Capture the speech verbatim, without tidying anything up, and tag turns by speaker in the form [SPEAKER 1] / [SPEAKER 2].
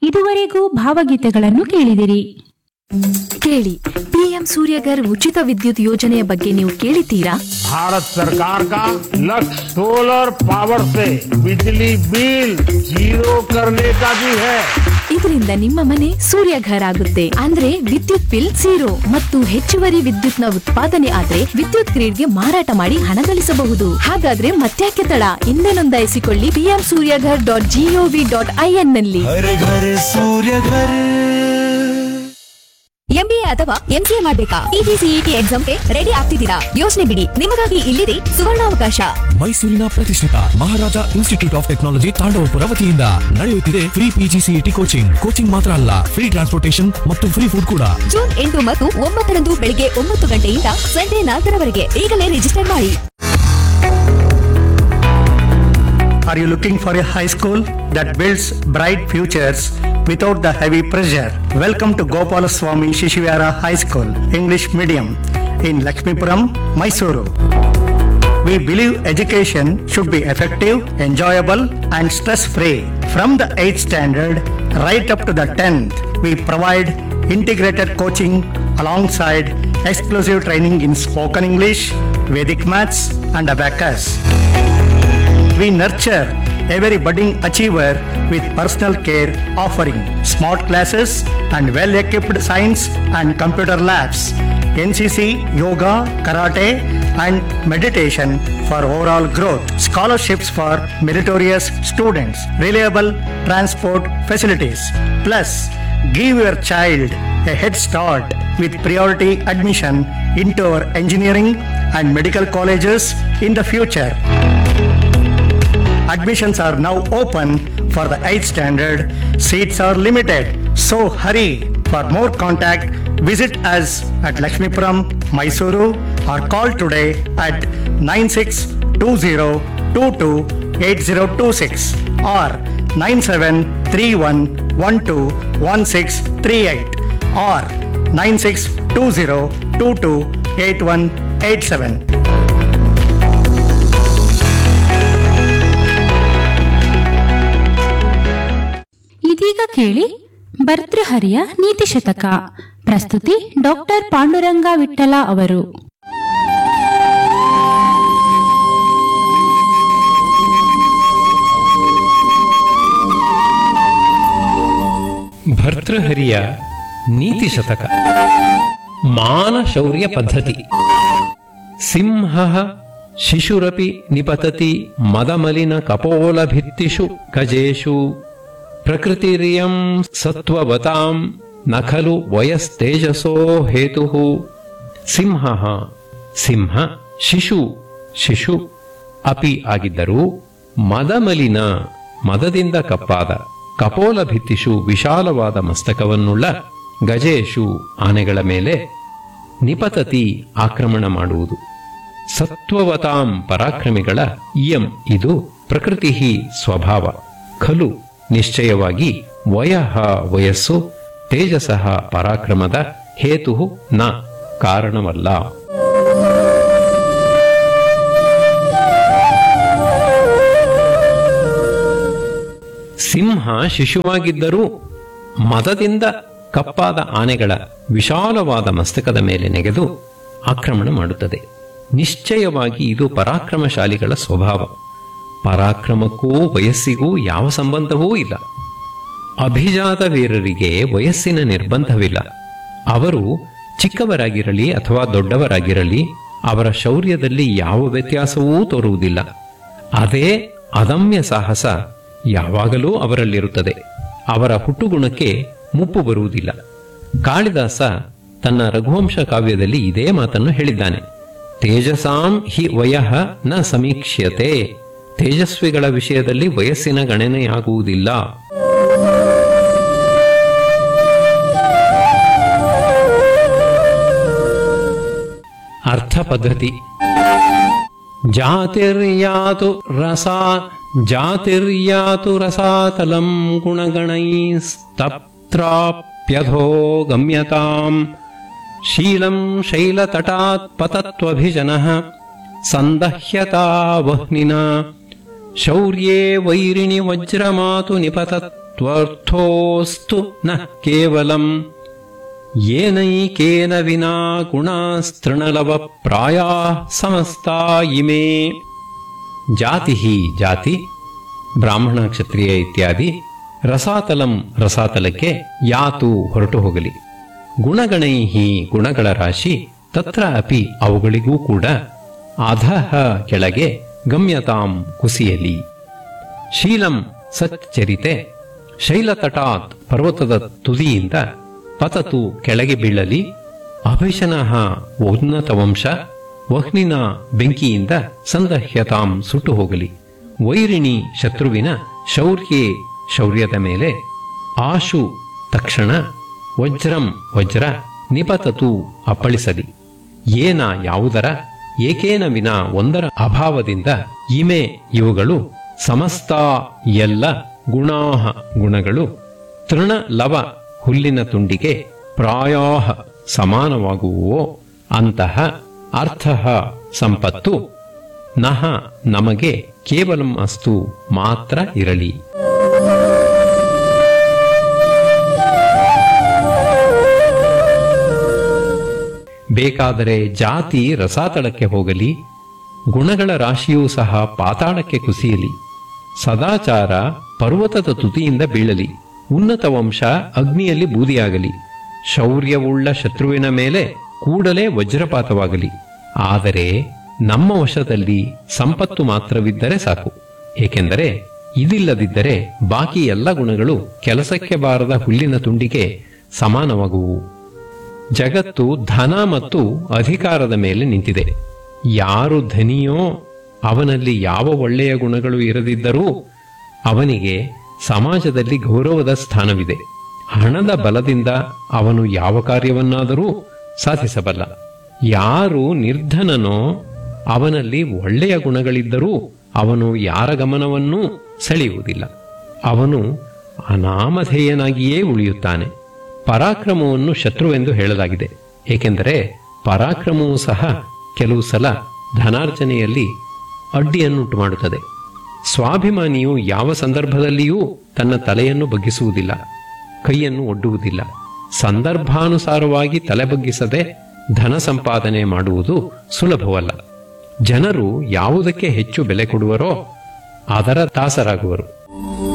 [SPEAKER 1] ಇದುವರೆಗೂ ಭಾವಗೀತೆಗಳನ್ನು ಕೇಳಿದಿರಿ.
[SPEAKER 2] ಕೇಳಿ, ಪಿಎಂ ಸೂರ್ಯಘರ್ ಉಚಿತ ವಿದ್ಯುತ್ ಯೋಜನೆಯ ಬಗ್ಗೆ ನೀವು ಕೇಳಿದ್ದೀರಾ?
[SPEAKER 3] भारत सरकार का लक्ष्य सोलर पावर से बिजली बिल जीरो करने का भी है.
[SPEAKER 2] ಇದರಿಂದ ನಿಮ್ಮ ಮನೆ ಸೂರ್ಯಘರ್ ಆಗುತ್ತೆ. ಅಂದ್ರೆ ವಿದ್ಯುತ್ ಬಿಲ್ ಝೀರೋ ಮತ್ತು ಹೆಚ್ಚುವರಿ ವಿದ್ಯುತ್ ನ ಉತ್ಪಾದನೆ ಆದ್ರೆ ವಿದ್ಯುತ್ ಗ್ರಿಡ್ಗೆ ಮಾರಾಟ ಮಾಡಿ ಹಣ ಗಳಿಸಬಹುದು. ಹಾಗಾದ್ರೆ ಮತ್ತ್ಯಾಕೆ ತಡ? ಹಿಂದೆ ನೋಂದಾಯಿಸಿಕೊಳ್ಳಿ PM Surya Ghar dot gov dot IN ನಲ್ಲಿ. ಎಂಬಿಎ ಅಥವಾ ಎಂಸಿಎ ಮಾಡಬೇಕಾ? ಟಿಟಿಸಿಇಟಿ ಎಕ್ಸಾಮ್ಗೆ ರೆಡಿ ಆಗ್ತಿದ್ದೀರಾ? ಯೋಚನೆ ಬಿಡಿ, ನಿಮಗಾಗಿ ಇಲ್ಲಿದೆ ಸುವರ್ಣಾವಕಾಶ.
[SPEAKER 4] ಮೈಸೂರಿನ ಪ್ರತಿಷ್ಠಿತ ಮಹಾರಾಜ ಇನ್ಸ್ಟಿಟ್ಯೂಟ್ ಆಫ್ ಟೆಕ್ನಾಲಜಿ ತಾಂಡವಪುರ ವತಿಯಿಂದ ನಡೆಯುತ್ತಿದೆ ಫ್ರೀ ಪಿಜಿಸಿಇಟಿ ಕೋಚಿಂಗ್. ಕೋಚಿಂಗ್ ಮಾತ್ರ ಅಲ್ಲ, ಫ್ರೀ ಟ್ರಾನ್ಸ್ಪೋರ್ಟೇಶನ್ ಮತ್ತು ಫ್ರೀ ಫುಡ್ ಕೂಡ.
[SPEAKER 2] ಜೂನ್ ಎಂಟು ಮತ್ತು ಒಂಬತ್ತರಂದು ಬೆಳಿಗ್ಗೆ ಒಂಬತ್ತು ಗಂಟೆಯಿಂದ ಸಂಜೆ ನಾಲ್ಕರವರೆಗೆ. ಈಗಲೇ ರಿಜಿಸ್ಟರ್ ಮಾಡಿ.
[SPEAKER 5] Are you looking for a high school that builds bright futures without the heavy pressure? Welcome to Gopalaswamy Shishivara High School, English Medium in Lakshmipuram, Mysuru. We believe education should be effective, enjoyable and stress-free. From the eighth standard right up to the tenth, we provide integrated coaching alongside exclusive training in spoken English, Vedic maths and abacus. We nurture every budding achiever with personal care, offering smart classes and well-equipped science and computer labs, N C C, yoga, karate and meditation for overall growth, scholarships for meritorious students, reliable transport facilities. Plus, give your child a head start with priority admission into our engineering and medical colleges in the future. Admissions are now open for the eighth standard. Seats are limited, so hurry. For more contact, visit us at Lakshmipuram, Mysuru or call today at nine six two zero two two eight zero two six or nine seven three one one two one six three eight or nine six two zero two two eight one eight seven.
[SPEAKER 1] ಇದೀಗ ಕೇಳಿ ಭರ್ತೃಹರಿಯ ನೀತಿ ಶತಕ. ಪ್ರಸ್ತುತಿ doctor Panduranga Vittala ಅವರು.
[SPEAKER 6] ಭರ್ತೃಹರಿಯ ನೀತಿ ಶತಕ. ಮಾನಶೌರ್ಯ ಪದ್ಧತಿ. ಸಿಂಹ ಶಿಶುರಪಿ ನಿಪತತಿ ಮದಮಲಿನ ಕಪೋಲಭಿತ್ತಿಷು ಗಜೇಷು ಪ್ರಕೃತಿರಿಯಂ ಸತ್ವವತಾಂ ನ ಖಲು ವಯಸ್ತೇಜಸೋ ಹೇತುಃ. ಸಿಂಹ ಸಿಂಹ, ಶಿಶು ಶಿಶು, ಅಪಿ ಆಗಿದ್ದರೂ, ಮದಮಲಿನ ಮದದಿಂದ ಕಪ್ಪಾದ, ಕಪೋಲಭಿತ್ತಿಷು ವಿಶಾಲವಾದ ಮಸ್ತಕವನ್ನುಳ್ಳ, ಗಜೇಶು ಆನೆಗಳ ಮೇಲೆ, ನಿಪತತಿ ಆಕ್ರಮಣ ಮಾಡುವುದು, ಸತ್ವವತಾಂ ಪರಾಕ್ರಮಿಗಳ, ಇಯಂ ಇದು, ಪ್ರಕೃತಿ ಸ್ವಭಾವ, ಖಲು ನಿಶ್ಚಯವಾಗಿ, ವಯಃ ವಯಸ್ಸು, ತೇಜಸಃ ಪರಾಕ್ರಮದ, ಹೇತು ನ ಕಾರಣವಲ್ಲ. ಸಿಂಹ ಶಿಶುವಾಗಿದ್ದರೂ ಮದದಿಂದ ಕಪ್ಪಾದ ಆನೆಗಳ ವಿಶಾಲವಾದ ಮಸ್ತಕದ ಮೇಲೆ ನೆಗೆದು ಆಕ್ರಮಣ ಮಾಡುತ್ತದೆ. ನಿಶ್ಚಯವಾಗಿ ಇದು ಪರಾಕ್ರಮಶಾಲಿಗಳ ಸ್ವಭಾವ. ಪರಾಕ್ರಮಕ್ಕೂ ವಯಸ್ಸಿಗೂ ಯಾವ ಸಂಬಂಧವೂ ಇಲ್ಲ. ಅಭಿಜಾತ ವೀರರಿಗೆ ವಯಸ್ಸಿನ ನಿರ್ಬಂಧವಿಲ್ಲ. ಅವರು ಚಿಕ್ಕವರಾಗಿರಲಿ ಅಥವಾ ದೊಡ್ಡವರಾಗಿರಲಿ ಅವರ ಶೌರ್ಯದಲ್ಲಿ ಯಾವ ವ್ಯತ್ಯಾಸವೂ ತೋರುವುದಿಲ್ಲ. ಅದೇ ಅದಮ್ಯ ಸಾಹಸ ಯಾವಾಗಲೂ ಅವರಲ್ಲಿರುತ್ತದೆ. ಅವರ ಹುಟ್ಟುಗುಣಕ್ಕೆ ಮುಪ್ಪು ಬರುವುದಿಲ್ಲ. ಕಾಳಿದಾಸ ತನ್ನ ರಘುವಂಶ ಕಾವ್ಯದಲ್ಲಿ ಇದೇ ಮಾತನ್ನು ಹೇಳಿದ್ದಾನೆ. ತೇಜಸಾಂ ಹಿ ವಯಃ ನ ಸಮೀಕ್ಷ್ಯತೆ. ತೇಜಸ್ವಿಗಳ ವಿಷಯದಲ್ಲಿ ವಯಸ್ಸಿನ ಗಣನೆಯಾಗುವುದಿಲ್ಲ. ಅರ್ಥ ಪದ್ಧತಿ. ಜಾತಿರ್ಯಾತು ರಸಾ ಜಾತಿರ್ಯಾತು ರಸಾತಲಂ ಗುಣಗಣೈಸ್ತಪ್ತ್ರಾಪ್ಯಧೋ ಗಮ್ಯತಾಂ ಶೀಲಂ ಶೈಲತಟಾತ್ ಪತತ್ವಭಿಜನಃ ಸಂದಹ್ಯತಾ ವಹ್ನಿನಾ ಶೌರ್ಯೇ ವೈರಿಣಿ ವಜ್ರಮಾತು ನಿಪತತ್ ತ್ವರ್ಥೋಸ್ತು ನ ಕೇವಲಂ ಏನೈಕೇನ ವಿನಾ ಗುಣಸ್ತೃಣಲವ ಪ್ರಾಯಾ ಸಮಸ್ತಾ ಇಮೇ. ಜಾತಿ ಜಾತಿ ಬ್ರಾಹ್ಮಣ ಕ್ಷತ್ರಿಯ ಇತ್ಯಾದಿ ರಸಾತಲಂ ರಸಾತಲಕ್ಕೆ ಯಾತು ಹೊರಟು ಹೋಗಲಿ. ಗುಣಗಣೈಹಿ ಗುಣಗಳ ರಾಶಿ ತತ್ರ ಅಪಿ ಅವುಗಳಿಗೂ ಕೂಡ ಅಧಃ ಕೆಳಗೆ ಗಮ್ಯತಾಂ ಕುಸಿಯಲಿ. ಶೀಲಂ ಸಚ್ಚರಿತೆ ಶೈಲತಟಾತ್ ಪರ್ವತದ ತುದಿಯಿಂದ ಪತತು ಕೆಳಗೆ ಬೀಳಲಿ. ಅಭಿಶನಃ ಉನ್ನತ ವಂಶ ವಹ್ನಿನ ಬೆಂಕಿಯಿಂದ ಸಂದಹ್ಯತಾಂ ಸುಟ್ಟು ಹೋಗಲಿ. ವೈರಿಣಿ ಶತ್ರುವಿನ ಶೌರ್ಯೇ ಶೌರ್ಯದ ಮೇಲೆ ಆಶು ತಕ್ಷಣ ವಜ್ರಂ ವಜ್ರ ನಿಪತತು ಅಪ್ಪಳಿಸಲಿ. ಏನ ಯಾವುದರ ಏಕೇನ ವಿನ ಒಂದರ ಅಭಾವದಿಂದ ಇಮೆ ಇವುಗಳು ಸಮಸ್ತ ಎಲ್ಲ ಗುಣಾಹ ಗುಣಗಳು ತೃಣ ಲವ ಹುಲ್ಲಿನ ತುಂಡಿಗೆ ಪ್ರಾಯಾಹ ಸಮಾನವಾಗುವೋ ಅಂತಹ ಅರ್ಥ ಸಂಪತ್ತು ನಹ ನಮಗೆ ಕೇವಲಂ ಅಸ್ತು ಮಾತ್ರ ಇರಲಿ. ಬೇಕಾದರೆ ಜಾತಿ ರಸಾತಳಕ್ಕೆ ಹೋಗಲಿ, ಗುಣಗಳ ರಾಶಿಯೂ ಸಹ ಪಾತಾಳಕ್ಕೆ ಕುಸಿಯಲಿ. ಸದಾಚಾರ ಪರ್ವತದ ತುದಿಯಿಂದ ಬೀಳಲಿ, ಉನ್ನತ ವಂಶ ಅಗ್ನಿಯಲ್ಲಿ ಬೂದಿಯಾಗಲಿ. ಶೌರ್ಯವುಳ್ಳ ಶತ್ರುವಿನ ಮೇಲೆ ಕೂಡಲೇ ವಜ್ರಪಾತವಾಗಲಿ. ಆದರೆ ನಮ್ಮ ವಶದಲ್ಲಿ ಸಂಪತ್ತು ಮಾತ್ರವಿದ್ದರೆ ಸಾಕು. ಏಕೆಂದರೆ ಇದಿಲ್ಲದಿದ್ದರೆ ಬಾಕಿ ಎಲ್ಲ ಗುಣಗಳು ಕೆಲಸಕ್ಕೆ ಬಾರದ ಹುಲ್ಲಿನ ತುಂಡಿಗೆ ಸಮಾನವಾಗುವು. ಜಗತ್ತು ಧನ ಮತ್ತು ಅಧಿಕಾರದ ಮೇಲೆ ನಿಂತಿದೆ. ಯಾರು ಧನಿಯೋ ಅವನಲ್ಲಿ ಯಾವ ಒಳ್ಳೆಯ ಗುಣಗಳು ಇರದಿದ್ದರೂ ಅವನಿಗೆ ಸಮಾಜದಲ್ಲಿ ಗೌರವದ ಸ್ಥಾನವಿದೆ. ಹಣದ ಬಲದಿಂದ ಅವನು ಯಾವ ಕಾರ್ಯವನ್ನಾದರೂ ಸಾಧಿಸಬಲ್ಲ. ಯಾರು ನಿರ್ಧನನೋ ಅವನಲ್ಲಿ ಒಳ್ಳೆಯ ಗುಣಗಳಿದ್ದರೂ ಅವನು ಯಾರ ಗಮನವನ್ನೂ ಸೆಳೆಯುವುದಿಲ್ಲ. ಅವನು ಅನಾಮಧೇಯನಾಗಿಯೇ ಉಳಿಯುತ್ತಾನೆ. ಪರಾಕ್ರಮವನ್ನು ಶತ್ರುವೆಂದು ಹೇಳಲಾಗಿದೆ. ಏಕೆಂದರೆ ಪರಾಕ್ರಮವೂ ಸಹ ಕೆಲವು ಸಲ ಧನಾರ್ಜನೆಯಲ್ಲಿ ಅಡ್ಡಿಯನ್ನುಂಟು ಮಾಡುತ್ತದೆ. ಸ್ವಾಭಿಮಾನಿಯು ಯಾವ ಸಂದರ್ಭದಲ್ಲಿಯೂ ತನ್ನ ತಲೆಯನ್ನು ಬಗ್ಗಿಸುವುದಿಲ್ಲ, ಕೈಯನ್ನು ಒಡ್ಡುವುದಿಲ್ಲ. ಸಂದರ್ಭಾನುಸಾರವಾಗಿ ತಲೆ ಬಗ್ಗಿಸದೆ ಧನ ಸಂಪಾದನೆ ಮಾಡುವುದು ಸುಲಭವಲ್ಲ. ಜನರು ಯಾವುದಕ್ಕೆ ಹೆಚ್ಚು ಬೆಲೆ ಕೊಡುವರೋ ಅದರ ದಾಸರಾಗುವರು.